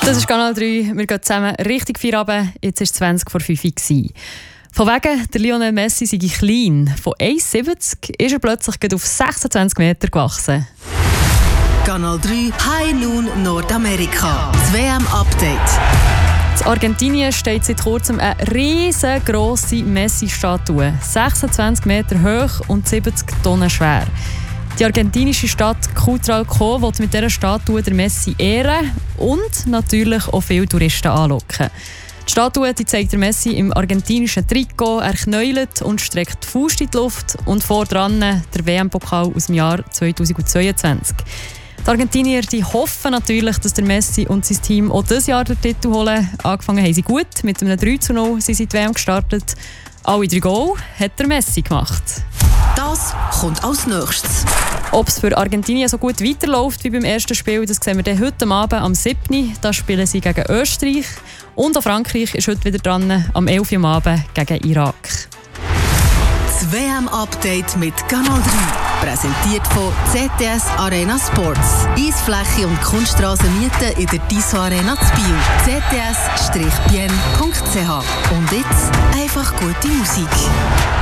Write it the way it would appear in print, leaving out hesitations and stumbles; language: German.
Das ist Kanal 3. Wir gehen zusammen richtig Feierabend. Jetzt war es 20 vor 5 Uhr. Von wegen, der Lionel Messi sei klein. Von 1,70 ist er plötzlich auf 26 Meter gewachsen. Kanal 3 High Noon Nordamerika. Das WM-Update. In Argentinien steht seit kurzem eine riesengroße Messi-Statue. 26 Meter hoch und 70 Tonnen schwer. Die argentinische Stadt Cutralcó will mit dieser Statue der Messi ehren und natürlich auch viele Touristen anlocken. Die Statue zeigt der Messi im argentinischen Trikot. Er knäuelt und streckt die Faust in die Luft und vordran der WM-Pokal aus dem Jahr 2022. Die Argentinier hoffen natürlich, dass der Messi und sein Team auch dieses Jahr den Titel holen. Angefangen haben sie gut, mit einem 3:0 sind sie die WM gestartet. Alle 3 Goal hat der Messi gemacht. Das kommt als nächstes. Ob es für Argentinien so gut weiterläuft wie beim ersten Spiel, das sehen wir dann heute Abend am 7. Da spielen sie gegen Österreich. Und auch Frankreich ist heute wieder dran, am 11. Uhr am Abend gegen Irak. Das WM-Update mit Kanal 3. Präsentiert von ZDS Arena Sports. Eisfläche und Kunststraßen mieten in der Tissot Arena zu Biel. zds-bien.ch. Und jetzt einfach gute Musik.